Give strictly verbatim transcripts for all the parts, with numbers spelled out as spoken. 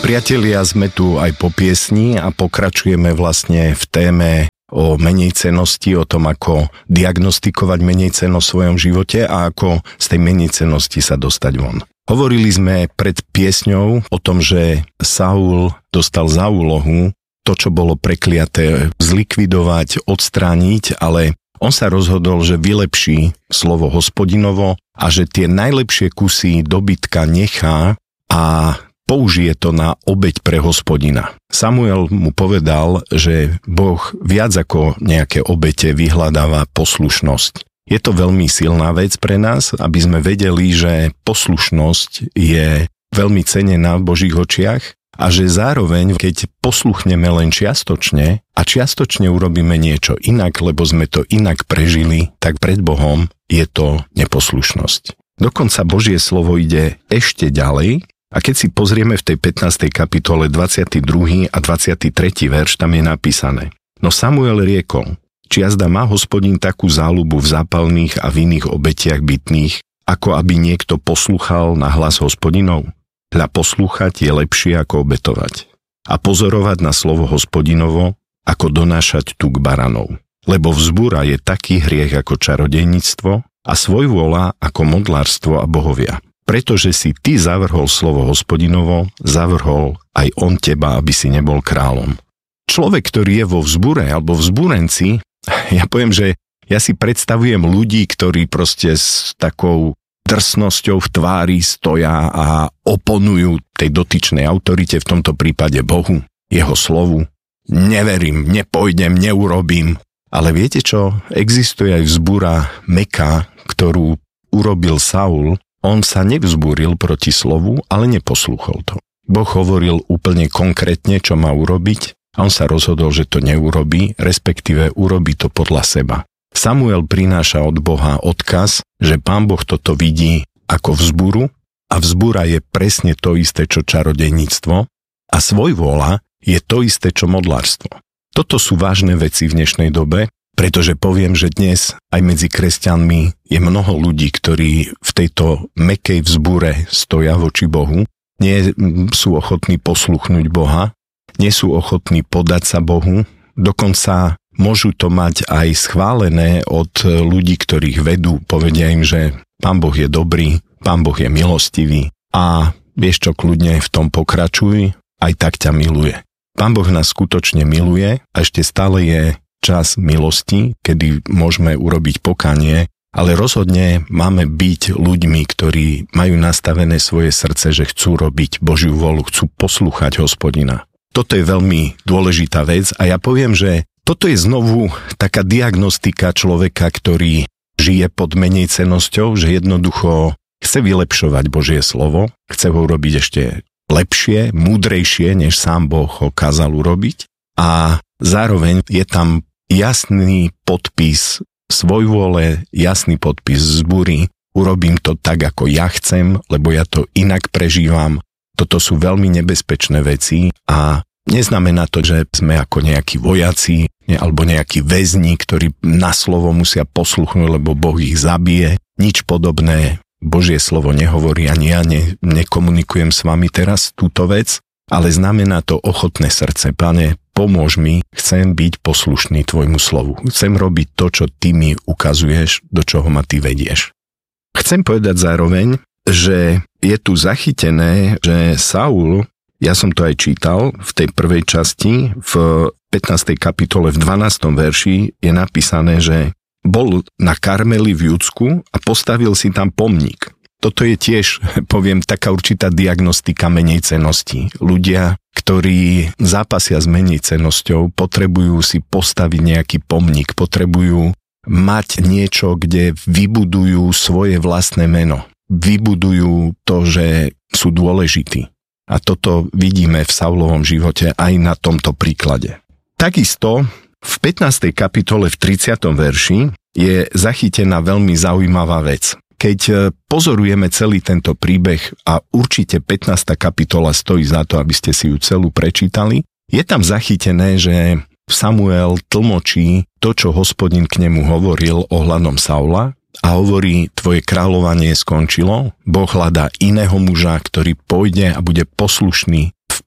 Priatelia, sme tu aj po piesni a pokračujeme vlastne v téme o menejcennosti, o tom, ako diagnostikovať menejcennosť v svojom živote a ako z tej menejcennosti sa dostať von. Hovorili sme pred piesňou o tom, že Saul dostal za úlohu to, čo bolo prekliaté, zlikvidovať, odstrániť, ale on sa rozhodol, že vylepší slovo Hospodinovo a že tie najlepšie kusy dobytka nechá a použije to na obeť pre Hospodina. Samuel mu povedal, že Boh viac ako nejaké obete vyhľadáva poslušnosť. Je to veľmi silná vec pre nás, aby sme vedeli, že poslušnosť je veľmi cenená v Božích očiach a že zároveň, keď posluchneme len čiastočne a čiastočne urobíme niečo inak, lebo sme to inak prežili, tak pred Bohom je to neposlušnosť. Dokonca Božie slovo ide ešte ďalej. A keď si pozrieme v tej pätnástej kapitole dvadsiaty druhý a dvadsiaty tretí verš, tam je napísané: No Samuel riekol, či jazda má Hospodin takú záľubu v zápalných a v iných obetiach bytných, ako aby niekto poslúchal na hlas Hospodinov? Hľa poslúchať je lepšie ako obetovať. A pozorovať na slovo Hospodinovo, ako donášať tuk baranov. Lebo vzbúra je taký hriech ako čarodejníctvo a svojvôľa ako modlárstvo a bohovia. Pretože si ty zavrhol slovo Hospodinovo, zavrhol aj on teba, aby si nebol kráľom. Človek, ktorý je vo vzbure alebo vzbúrenci, ja poviem, že ja si predstavujem ľudí, ktorí proste s takou drsnosťou v tvári stoja a oponujú tej dotyčnej autorite, v tomto prípade Bohu, jeho slovu. Neverím, nepôjdem, neurobím. Ale viete čo? Existuje aj vzbúra mäkká, ktorú urobil Saul. On sa nevzbúril proti slovu, ale neposlúchol to. Boh hovoril úplne konkrétne, čo má urobiť a on sa rozhodol, že to neurobí, respektíve urobí to podľa seba. Samuel prináša od Boha odkaz, že Pán Boh toto vidí ako vzbúru a vzbúra je presne to isté, čo čarodejníctvo a svojvôľa je to isté, čo modlárstvo. Toto sú vážne veci v dnešnej dobe, pretože poviem, že dnes aj medzi kresťanmi je mnoho ľudí, ktorí v tejto mäkkej vzbúre stoja voči Bohu, nie sú ochotní posluchnúť Boha, nie sú ochotní podať sa Bohu, dokonca môžu to mať aj schválené od ľudí, ktorých vedú, povedia im, že Pán Boh je dobrý, Pán Boh je milostivý a vieš čo, kľudne v tom pokračuj, aj tak ťa miluje. Pán Boh nás skutočne miluje a ešte stále je čas milosti, kedy môžeme urobiť pokanie, ale rozhodne máme byť ľuďmi, ktorí majú nastavené svoje srdce, že chcú robiť Božiu vôľu, chcú poslúchať Hospodina. Toto je veľmi dôležitá vec a ja poviem, že toto je znovu taká diagnostika človeka, ktorý žije pod menejcennosťou, že jednoducho chce vylepšovať Božie slovo, chce ho urobiť ešte lepšie, múdrejšie, než sám Boh ho kázal urobiť a zároveň je tam jasný podpis svojvôle, jasný podpis zbúry, urobím to tak, ako ja chcem, lebo ja to inak prežívam. Toto sú veľmi nebezpečné veci a neznamená to, že sme ako nejakí vojaci alebo nejakí väzni, ktorí na slovo musia posluchnúť, lebo Boh ich zabije. Nič podobné. Božie slovo nehovorí, ani ja ne, nekomunikujem s vami teraz túto vec, ale znamená to ochotné srdce. Pane, pomôž mi, chcem byť poslušný tvojmu slovu. Chcem robiť to, čo ty mi ukazuješ, do čoho ma ty vedieš. Chcem povedať zároveň, že je tu zachytené, že Saul, ja som to aj čítal v tej prvej časti, v pätnástej kapitole v dvanástom verši je napísané, že bol na Karmeli v Judsku a postavil si tam pomník. Toto je tiež, poviem, taká určitá diagnostika menejcennosti. Ľudia, ktorí zápasia s menejcennosťou, potrebujú si postaviť nejaký pomník, potrebujú mať niečo, kde vybudujú svoje vlastné meno. Vybudujú to, že sú dôležití. A toto vidíme v Saulovom živote aj na tomto príklade. Takisto v pätnástej kapitole v tridsiatom verši je zachytená veľmi zaujímavá vec. Keď pozorujeme celý tento príbeh a určite pätnásta kapitola stojí za to, aby ste si ju celú prečítali, je tam zachytené, že Samuel tlmočí to, čo Hospodin k nemu hovoril ohľadom Saula a hovorí, tvoje kráľovanie skončilo, Boh hľadá iného muža, ktorý pôjde a bude poslušný v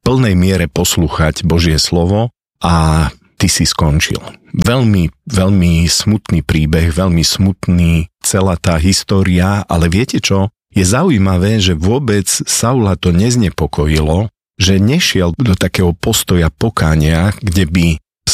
plnej miere poslúchať Božie slovo a ty si skončil. Veľmi, veľmi smutný príbeh, veľmi smutný celá tá história, ale viete čo? Je zaujímavé, že vôbec Saula to neznepokojilo, že nešiel do takého postoja pokánia, kde by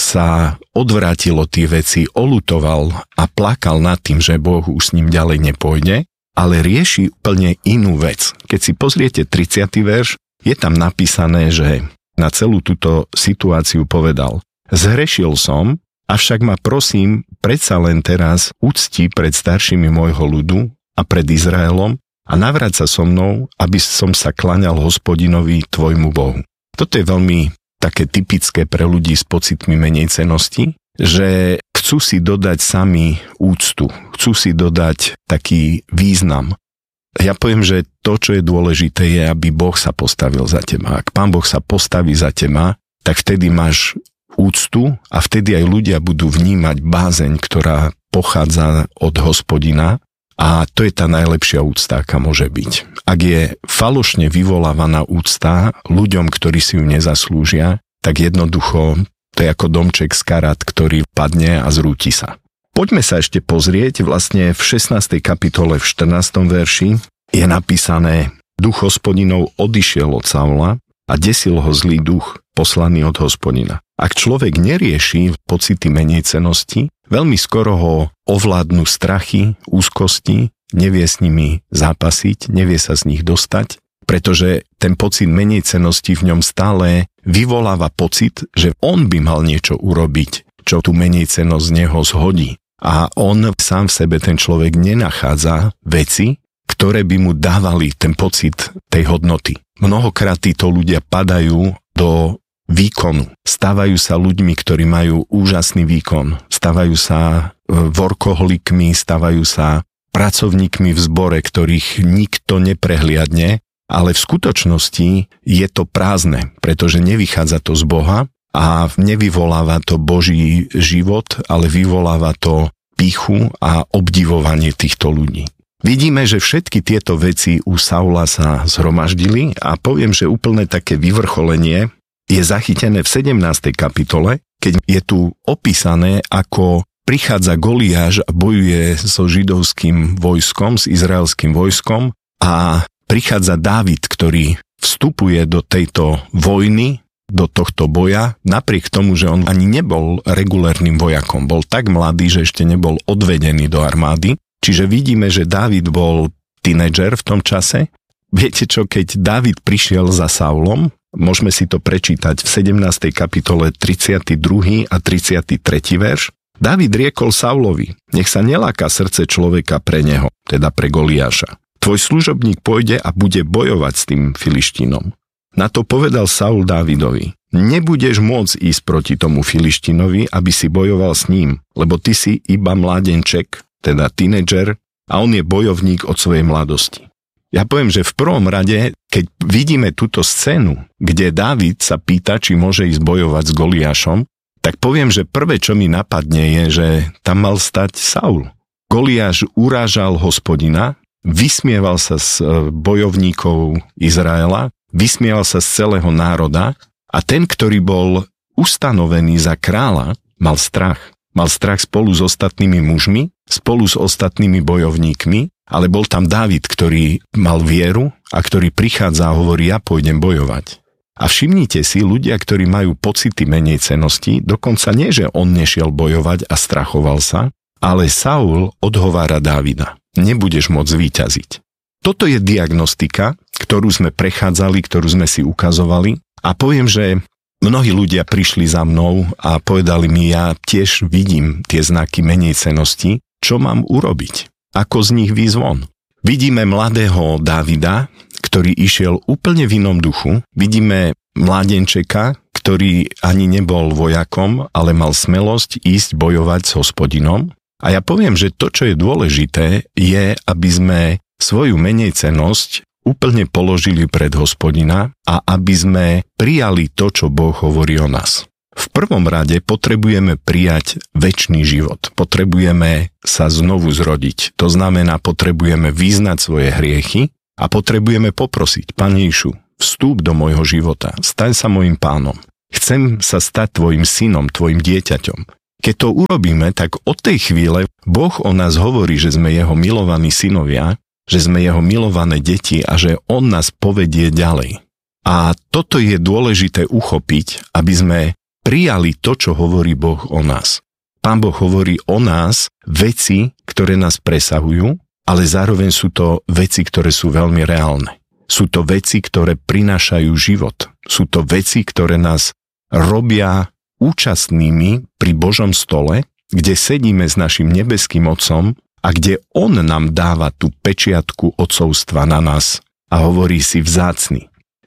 sa odvrátilo tie veci, oľutoval a plakal nad tým, že Boh už s ním ďalej nepôjde, ale rieši úplne inú vec. Keď si pozriete tridsiaty verš, je tam napísané, že na celú túto situáciu povedal: zhrešil som, avšak ma prosím, predsa len teraz ucti pred staršími môjho ľudu a pred Izraelom a navráť sa so mnou, aby som sa klaňal Hospodinovi tvojmu Bohu. Toto je veľmi také typické pre ľudí s pocitmi menejcennosti, že chcú si dodať sami úctu, chcú si dodať taký význam. Ja poviem, že to, čo je dôležité, je, aby Boh sa postavil za teba. Ak Pán Boh sa postaví za teba, tak vtedy máš úctu a vtedy aj ľudia budú vnímať bázeň, ktorá pochádza od Hospodina, a to je tá najlepšia úcta, aká môže byť. Ak je falošne vyvolávaná úcta ľuďom, ktorí si ju nezaslúžia, tak jednoducho to je ako domček z karát, ktorý padne a zrúti sa. Poďme sa ešte pozrieť, vlastne v šestnástej kapitole v štrnástom verši je napísané: Duch Hospodinov odišiel od Saula a desil ho zlý duch poslaný od Hospodina. Ak človek nerieši pocity menejcenosti, veľmi skoro ho ovládnu strachy, úzkosti, nevie s nimi zápasiť, nevie sa z nich dostať, pretože ten pocit menejcenosti v ňom stále vyvoláva pocit, že on by mal niečo urobiť, čo tú menejcenosť z neho zhodí. A on sám v sebe, ten človek, nenachádza veci, ktoré by mu dávali ten pocit tej hodnoty. Mnohokrát títo ľudia padajú do výkonu. Stávajú sa ľuďmi, ktorí majú úžasný výkon. Stávajú sa workoholikmi, stávajú sa pracovníkmi v zbore, ktorých nikto neprehliadne, ale v skutočnosti je to prázdne, pretože nevychádza to z Boha a nevyvoláva to Boží život, ale vyvoláva to pýchu a obdivovanie týchto ľudí. Vidíme, že všetky tieto veci u Saula sa zhromaždili a poviem, že úplne také vyvrcholenie je zachytené v sedemnástej kapitole, keď je tu opísané, ako prichádza Goliáš a bojuje so židovským vojskom, s izraelským vojskom, a prichádza Dávid, ktorý vstupuje do tejto vojny, do tohto boja, napriek tomu, že on ani nebol regulérnym vojakom. Bol tak mladý, že ešte nebol odvedený do armády. Čiže vidíme, že Dávid bol tínedžer v tom čase. Viete čo, keď Dávid prišiel za Saulom, môžeme si to prečítať v sedemnástej kapitole tridsiaty druhý a tridsiaty tretí verš. Dávid riekol Saulovi: nech sa neláka srdce človeka pre neho, teda pre Goliáša. Tvoj služobník pôjde a bude bojovať s tým Filištínom. Na to povedal Saul Dávidovi: nebudeš môcť ísť proti tomu Filištínovi, aby si bojoval s ním, lebo ty si iba mládenček, teda tínedžer, a on je bojovník od svojej mladosti. Ja poviem, že v prvom rade, keď vidíme túto scénu, kde Dávid sa pýta, či môže ísť bojovať s Goliášom, tak poviem, že prvé, čo mi napadne, je, že tam mal stať Saul. Goliáš urážal Hospodina, vysmieval sa z bojovníkov Izraela, vysmieval sa z celého národa a ten, ktorý bol ustanovený za kráľa, mal strach. Mal strach spolu s ostatnými mužmi, spolu s ostatnými bojovníkmi, ale bol tam Dávid, ktorý mal vieru a ktorý prichádza a hovorí: ja pôjdem bojovať. A všimnite si, ľudia, ktorí majú pocity menejcennosti, dokonca nie, že on nešiel bojovať a strachoval sa, ale Saul odhovára Dávida: nebudeš môcť zvíťaziť. Toto je diagnostika, ktorú sme prechádzali, ktorú sme si ukazovali, a poviem, že mnohí ľudia prišli za mnou a povedali mi: ja tiež vidím tie znaky menejcenosti, čo mám urobiť? Ako z nich výjsť von? Vidíme mladého Dávida, ktorý išiel úplne v inom duchu. Vidíme mládenčeka, ktorý ani nebol vojakom, ale mal smelosť ísť bojovať s Hospodinom. A ja poviem, že to, čo je dôležité, je, aby sme svoju menejcenosť úplne položili pred Hospodina a aby sme prijali to, čo Boh hovorí o nás. V prvom rade potrebujeme prijať večný život. Potrebujeme sa znovu zrodiť. To znamená, potrebujeme vyznať svoje hriechy a potrebujeme poprosiť: Pane Ježišu, vstúp do môjho života, staň sa môjim pánom. Chcem sa stať tvojim synom, tvojim dieťaťom. Keď to urobíme, tak od tej chvíle Boh o nás hovorí, že sme jeho milovaní synovia, že sme jeho milované deti a že on nás povedie ďalej. A toto je dôležité uchopiť, aby sme prijali to, čo hovorí Boh o nás. Pán Boh hovorí o nás veci, ktoré nás presahujú, ale zároveň sú to veci, ktoré sú veľmi reálne. Sú to veci, ktoré prinášajú život. Sú to veci, ktoré nás robia účastnými pri Božom stole, kde sedíme s našim nebeským Otcom a kde On nám dáva tú pečiatku otcovstva na nás a hovorí si vzácny,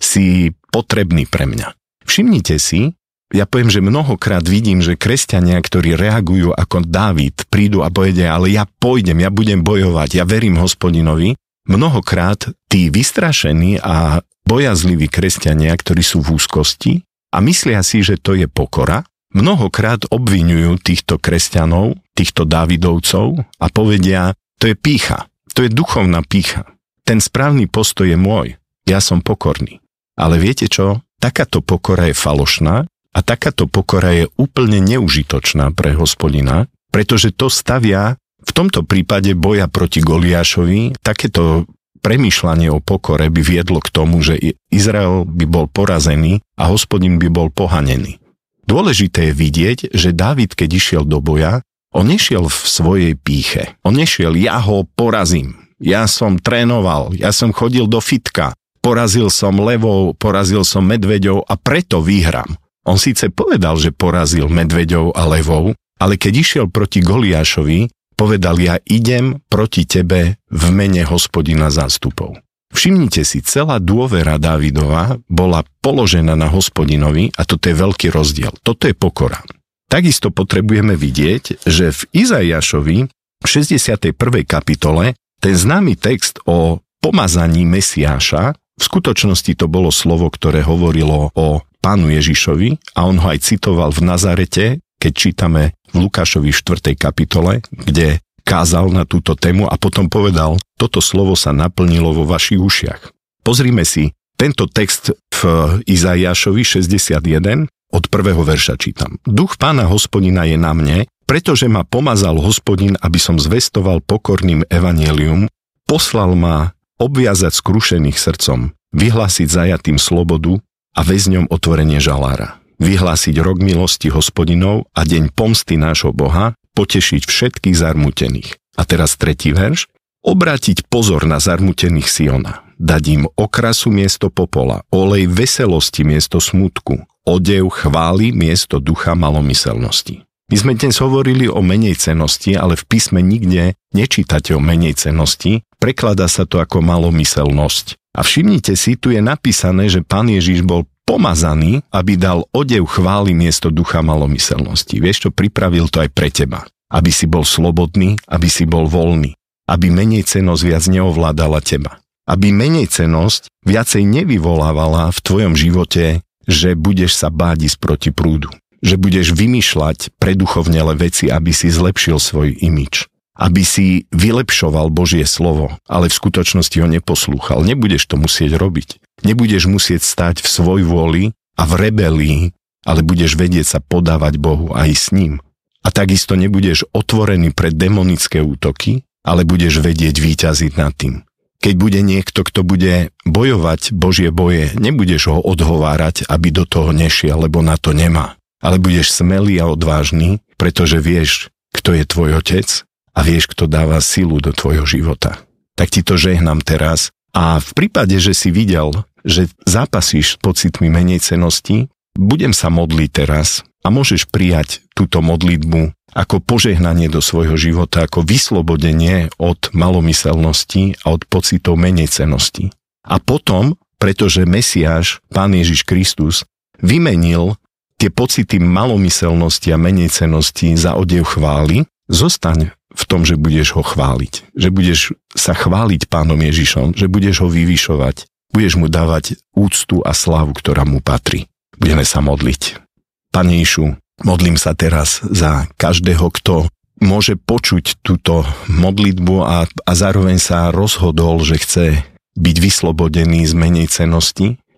si potrebný pre mňa. Všimnite si, ja poviem, že mnohokrát vidím, že kresťania, ktorí reagujú ako Dávid, prídu a povedia, ale ja pôjdem, ja budem bojovať, ja verím Hospodinovi. Mnohokrát tí vystrašení a bojazliví kresťania, ktorí sú v úzkosti, a myslia si, že to je pokora, mnohokrát obviňujú týchto kresťanov, týchto Dávidovcov a povedia, to je pýcha, to je duchovná pýcha. Ten správny postoj je môj, ja som pokorný. Ale viete čo? Takáto pokora je falošná a takáto pokora je úplne neužitočná pre Hospodina, pretože to stavia v tomto prípade boja proti Goliášovi, takéto premýšľanie o pokore by viedlo k tomu, že Izrael by bol porazený a Hospodin by bol pohanený. Dôležité je vidieť, že Dávid, keď išiel do boja, on nešiel v svojej pýche. On nešiel, ja ho porazím. Ja som trénoval, ja som chodil do fitka, porazil som levov, porazil som medveďov a preto vyhrám. On síce povedal, že porazil medveďov a levov, ale keď išiel proti Goliášovi, povedal, ja idem proti tebe v mene Hospodina zástupov. Všimnite si, celá dôvera Dávidova bola položená na Hospodinovi a toto je veľký rozdiel. Toto je pokora. Takisto potrebujeme vidieť, že v Izaiášovi v šesťdesiatej prvej kapitole ten známy text o pomazaní Mesiáša, v skutočnosti to bolo slovo, ktoré hovorilo o pánu Ježišovi a on ho aj citoval v Nazarete, keď čítame v Lukášovi štvrtej kapitole, kde kázal na túto tému a potom povedal, toto slovo sa naplnilo vo vašich ušiach. Pozrime si tento text v Izaiášovi šesťdesiatjeden, od prvého verša čítam. Duch Pána Hospodina je na mne, pretože ma pomazal Hospodin, aby som zvestoval pokorným evanjelium, poslal ma obviazať skrušených srdcom, vyhlásiť zajatým slobodu a väzňom otvorenie žalára. Vyhlásiť rok milosti Hospodinov a deň pomsty nášho Boha, potešiť všetkých zarmutených. A teraz tretí verš. Obrátiť pozor na zarmutených Siona, dať im okrasu miesto popola, olej veselosti miesto smutku, odev chvály miesto ducha malomyselnosti. My sme dnes hovorili o menejcennosti, ale v písme nikde nečítate o menejcennosti, prekladá sa to ako malomyselnosť. A všimnite si, tu je napísané, že Pán Ježiš bol pomazaný, aby dal odev chvály miesto ducha malomyselnosti. Vieš čo, pripravil to aj pre teba. Aby si bol slobodný, aby si bol voľný. Aby menejcennosť viac neovládala teba. Aby menejcennosť viacej nevyvolávala v tvojom živote, že budeš sa báť ísť proti prúdu. Že budeš vymýšľať preduchovnele veci, aby si zlepšil svoj imič. Aby si vylepšoval Božie slovo, ale v skutočnosti ho neposlúchal. Nebudeš to musieť robiť. Nebudeš musieť stať v svoj vôli a v rebelii, ale budeš vedieť sa podávať Bohu aj s ním. A takisto nebudeš otvorený pre demonické útoky, ale budeš vedieť víťaziť nad tým. Keď bude niekto, kto bude bojovať Božie boje, nebudeš ho odhovárať, aby do toho nešiel, lebo na to nemá. Ale budeš smelý a odvážny, pretože vieš, kto je tvoj otec a vieš, kto dáva silu do tvojho života. Tak ti to žehnám teraz. A v prípade, že si videl, že zápasíš s pocitmi menejcennosti, budem sa modliť teraz a môžeš prijať túto modlitbu ako požehnanie do svojho života, ako vyslobodenie od malomyselnosti a od pocitov menejcennosti. A potom, pretože Mesiáš, Pán Ježiš Kristus, vymenil tie pocity malomyselnosti a menejcennosti za odev chvály, zostaň v tom, že budeš ho chváliť. Že budeš sa chváliť Pánom Ježišom, že budeš ho vyvyšovať, budeš mu dávať úctu a slávu, ktorá mu patrí. Budeme sa modliť. Pane Ježišu, modlím sa teraz za každého, kto môže počuť túto modlitbu a, a zároveň sa rozhodol, že chce byť vyslobodený z menejcennosti,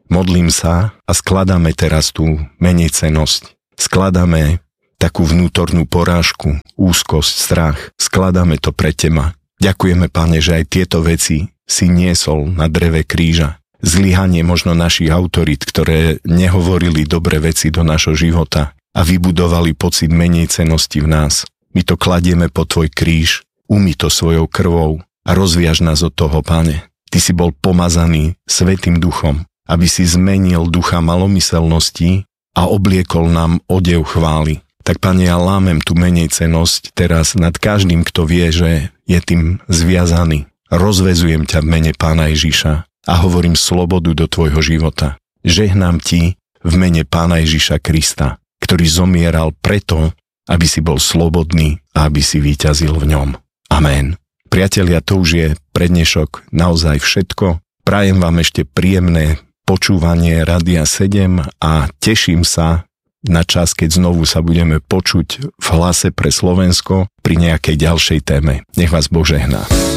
Modlím sa a skladáme teraz tú menejcennosť. Skladáme takú vnútornú porážku, úzkosť, strach. Skladáme to pre Teba. Ďakujeme, Pane, že aj tieto veci si niesol na dreve kríža. Zlyhanie možno našich autorít, ktoré nehovorili dobré veci do našho života a vybudovali pocit menejcennosti v nás. My to kladieme po Tvoj kríž, umyj to svojou krvou a rozviaž nás od toho, Pane. Ty si bol pomazaný Svätým Duchom, aby si zmenil ducha malomyselnosti a obliekol nám odev chvály. Tak, Pane, ja lámem tú menejcennosť teraz nad každým, kto vie, že je tým zviazaný. Rozvezujem ťa v mene Pána Ježiša a hovorím slobodu do tvojho života. Žehnám ti v mene Pána Ježiša Krista, ktorý zomieral preto, aby si bol slobodný a aby si víťazil v ňom. Amen. Priatelia, to už je pre dnešok naozaj všetko. Prajem vám ešte príjemné počúvanie Rádia sedem a teším sa na čas, keď znovu sa budeme počuť v Hlase pre Slovensko pri nejakej ďalšej téme. Nech vás Boh žehná.